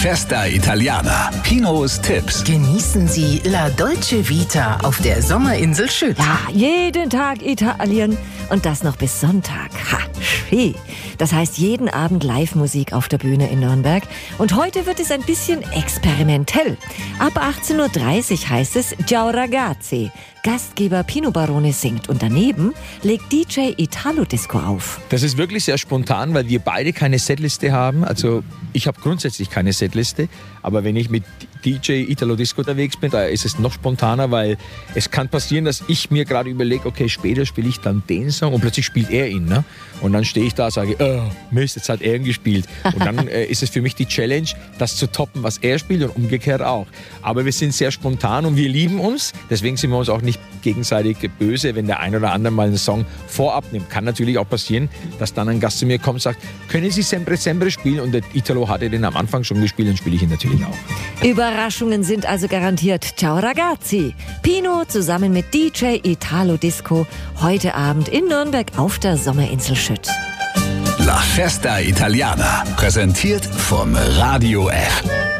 Festa Italiana. Pinos Tipps. Genießen Sie La Dolce Vita auf der Sommerinsel Schütt. Ja, jeden Tag Italien und das noch bis Sonntag. Ha, schön. Das heißt jeden Abend Live-Musik auf der Bühne in Nürnberg. Und heute wird es ein bisschen experimentell. Ab 18.30 Uhr heißt es Ciao Ragazzi. Gastgeber Pino Barone singt und daneben legt DJ Italo Disco auf. Das ist wirklich sehr spontan, weil wir beide keine Setliste haben. Also ich habe grundsätzlich keine Setliste, aber wenn ich mit DJ Italo Disco unterwegs bin, da ist es noch spontaner, weil es kann passieren, dass ich mir gerade überlege, okay, später spiele ich dann den Song und plötzlich spielt er ihn. Ne? Und dann stehe ich da und sage, oh, Mist, jetzt hat er ihn gespielt. Und dann ist es für mich die Challenge, das zu toppen, was er spielt und umgekehrt auch. Aber wir sind sehr spontan und wir lieben uns, deswegen sind wir uns auch nicht gegenseitig böse, wenn der ein oder andere mal einen Song vorab nimmt. Kann natürlich auch passieren, dass dann ein Gast zu mir kommt und sagt, können Sie Sempre Sempre spielen? Und der Italo hatte den am Anfang schon gespielt, dann spiele ich ihn natürlich auch. Überraschungen sind also garantiert. Ciao Ragazzi. Pino zusammen mit DJ Italo Disco heute Abend in Nürnberg auf der Sommerinsel Schütt. La Festa Italiana. Präsentiert vom Radio F.